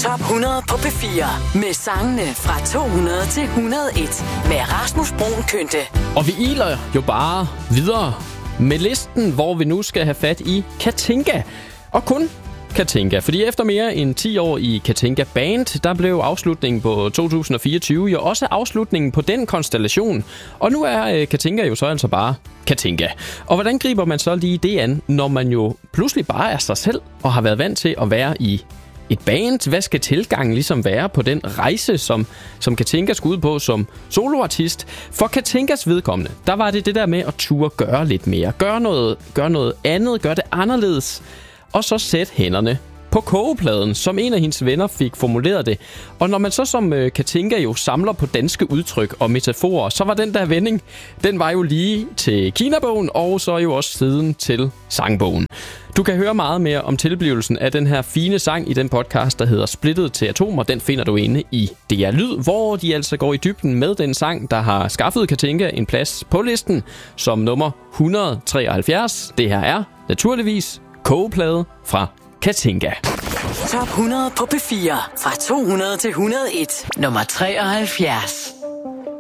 Top 100 på P4 med sangene fra 200 til 101 med Rasmus Bruun Kønte. Og vi iler jo bare videre med listen, hvor vi nu skal have fat i Katinka. Og kun Katinka, fordi efter mere end 10 år i Katinka Band, der blev afslutningen på 2024 jo også afslutningen på den konstellation. Og nu er Katinka jo så altså bare Katinka. Og hvordan griber man så lige det an, når man jo pludselig bare er sig selv og har været vant til at være i et band? Hvad skal tilgangen ligesom være på den rejse, som Katinka skulle ud på som soloartist? For Katinkas vedkommende, der var det der med at turde gøre lidt mere. Gøre noget andet, gøre det anderledes. Og så sætte hænderne på kogepladen, som en af hendes venner fik formuleret det. Og når man så som Katinka jo samler på danske udtryk og metaforer, så var den der vending, den var jo lige til Kinabogen, og så jo også siden til sangbogen. Du kan høre meget mere om tilblivelsen af den her fine sang i den podcast, der hedder Splittet til Atomer. Den finder du inde i DR Lyd, hvor de altså går i dybden med den sang, der har skaffet Katinka en plads på listen som nummer 173. Det her er naturligvis kogeplade fra Katinka. Top 100 på P4 fra 200 til 101. Nummer 73.